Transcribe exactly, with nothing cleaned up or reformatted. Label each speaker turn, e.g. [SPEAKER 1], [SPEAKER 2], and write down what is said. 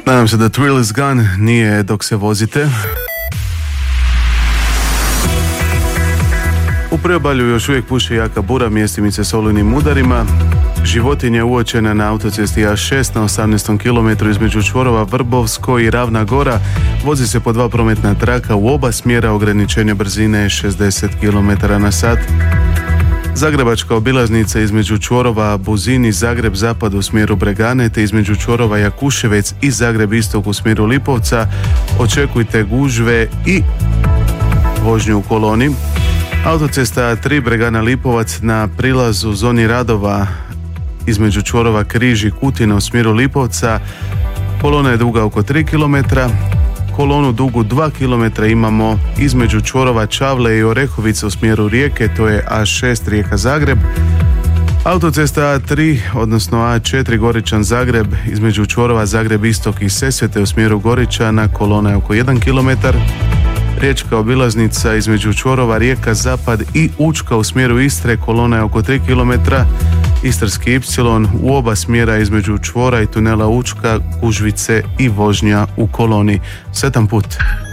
[SPEAKER 1] Nadam se da Thrill is Gone nije dok se vozite. U priobalju još uvijek puše jaka bura, mjestimice s olujnim udarima. Životinja uočena na autocesti A šest na osamnaestom kilometru između čvorova Vrbovsko i Ravna Gora. Vozi se po dva prometna traka u oba smjera, ograničenje brzine je šezdeset kilometara na sat. Zagrebačka obilaznica između čvorova Buzin i Zagreb zapad u smjeru Bregane, te između čvorova Jakuševec i Zagreb istok u smjeru Lipovca. Očekujte gužve i vožnju u koloni. Autocesta A tri Bregana Lipovac na prilazu zoni radova između čvorova Križ i Kutina u smjeru Lipovca. Kolona je duga oko tri kilometra. Kolonu dugu dva kilometra imamo između čvorova Čavle i Orehovice u smjeru Rijeke, to je A šest Rijeka Zagreb. Autocesta A tri, odnosno A četiri Goričan Zagreb između čvorova Zagreb istok i Sesvete u smjeru Goričana, kolona je oko jedan kilometar. Riječka obilaznica između čvorova Rijeka Zapad i Učka u smjeru Istre, kolona je oko tri kilometra. Istarski Ipsilon u oba smjera između čvora i tunela Učka, gužvice i vožnja u koloni. Sretan put!